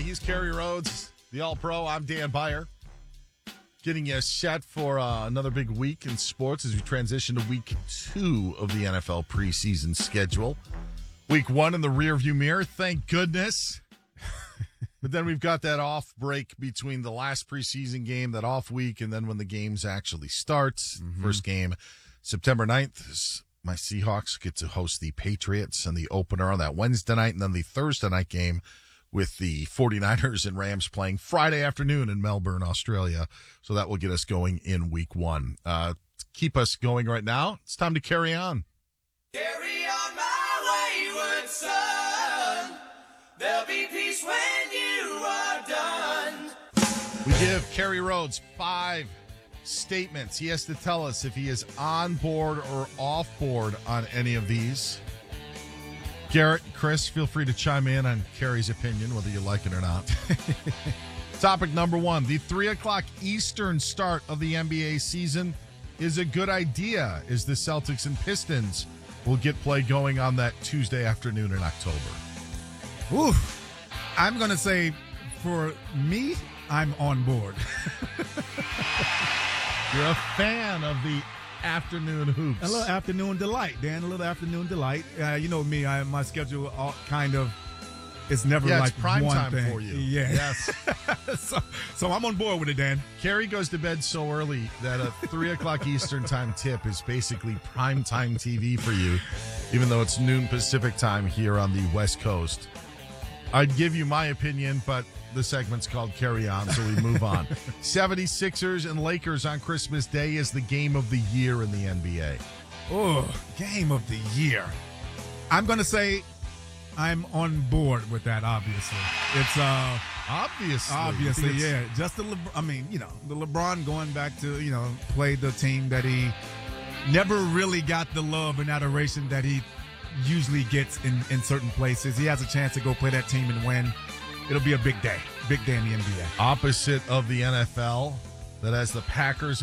He's Kerry Rhodes, the All-Pro. I'm Dan Beyer. Getting you set for another big week in sports as we transition to week 2 of the NFL preseason schedule. Week 1 in the rearview mirror, thank goodness. But then we've got that off break between the last preseason game, that off week, and then when the games actually start. First game, September 9th. My Seahawks get to host the Patriots and the opener on that Wednesday night, and then the Thursday night game with the 49ers and Rams playing Friday afternoon in Melbourne, Australia. So that will get us going in week 1. To keep us going right now, it's time to carry on. Carry on my wayward son. There'll be peace when you are done. We give Kerry Rhodes 5 statements. He has to tell us if he is on board or off board on any of these. Garrett, Chris, feel free to chime in on Kerry's opinion, whether you like it or not. Topic number 1, the 3 o'clock Eastern start of the NBA season is a good idea as the Celtics and Pistons will get play going on that Tuesday afternoon in October. Oof. I'm going to say, for me, I'm on board. You're a fan of the afternoon hoops. A little afternoon delight, Dan. A little afternoon delight. You know me, my schedule it's never like it's prime one time thing. for you. Yeah. Yes. so I'm on board with it, Dan. Kerry goes to bed so early that a 3 o'clock Eastern time tip is basically prime time TV for you, even though it's noon Pacific time here on the West Coast. I'd give you my opinion, but the segment's called Carry On, so we move on. 76ers and Lakers on Christmas Day is the game of the year in the NBA. Oh, game of the year. I'm going to say I'm on board with that, obviously. It's obviously, yeah. Just the LeBron going back to, play the team that he never really got the love and adoration that he usually gets in certain places. He has a chance to go play that team and win. It'll be a big day in the NBA. Opposite of the NFL that has the Packers